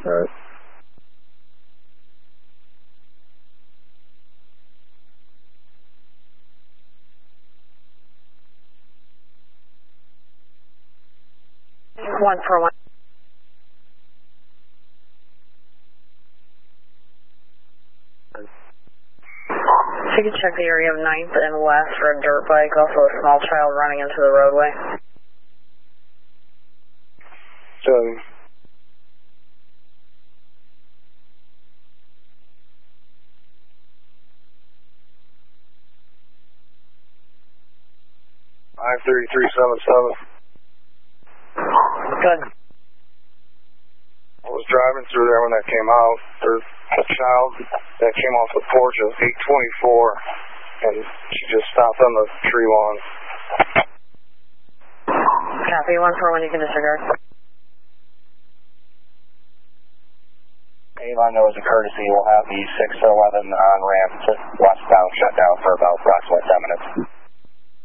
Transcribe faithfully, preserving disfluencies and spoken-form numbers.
Alright. One for one. If you could check the area of ninth and West for a dirt bike, also a small child running into the roadway. So, five three three seven seven. Good. I was driving through there when that came out. There's a child that came off the porch of eight twenty-four, and she just stopped on the tree lawn. Copy, one for one, you can disregard. Avon knows a courtesy will have the six eleven on ramp to westbound